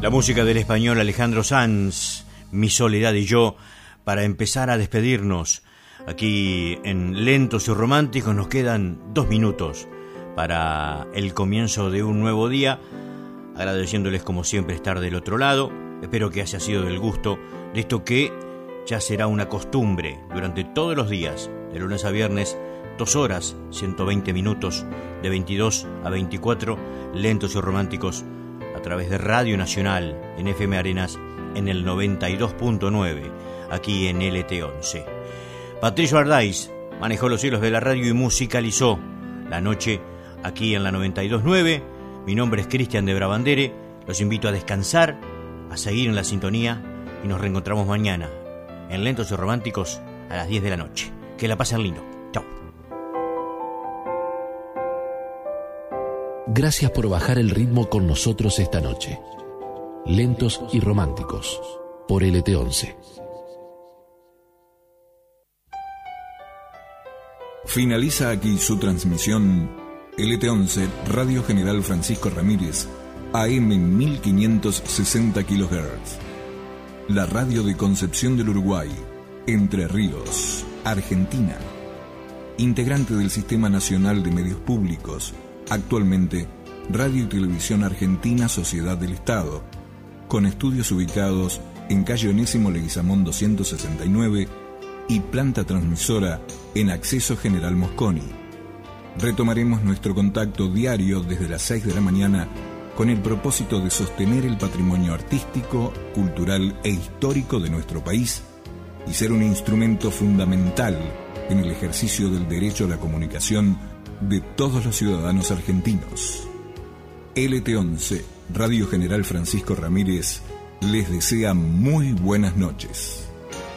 La música del español Alejandro Sanz, Mi soledad y yo, para empezar a despedirnos. Aquí en Lentos y Románticos nos quedan 2 minutos para el comienzo de un nuevo día, agradeciéndoles como siempre estar del otro lado. Espero que haya sido del gusto de esto que ya será una costumbre durante todos los días, de lunes a viernes, 2 horas, 120 minutos, de 22 a 24, Lentos y Románticos, a través de Radio Nacional, en FM Arenas, en el 92.9, aquí en LT11. Patricio Ardáiz manejó los hilos de la radio y musicalizó la noche aquí en la 92.9. Mi nombre es Cristian de Brabandere. Los invito a descansar, a seguir en la sintonía y nos reencontramos mañana en Lentos y Románticos a las 10 de la noche. Que la pasen lindo. Chao. Gracias por bajar el ritmo con nosotros esta noche. Lentos y Románticos por LT11. Finaliza aquí su transmisión LT11 Radio General Francisco Ramírez, AM 1560 kHz. La radio de Concepción del Uruguay, Entre Ríos, Argentina. Integrante del Sistema Nacional de Medios Públicos, actualmente Radio y Televisión Argentina Sociedad del Estado, con estudios ubicados en calle Onésimo Leguizamón 269 y planta transmisora en Acceso General Mosconi. Retomaremos nuestro contacto diario desde las 6 de la mañana con el propósito de sostener el patrimonio artístico, cultural e histórico de nuestro país y ser un instrumento fundamental en el ejercicio del derecho a la comunicación de todos los ciudadanos argentinos. LT11, Radio General Francisco Ramírez, les desea muy buenas noches.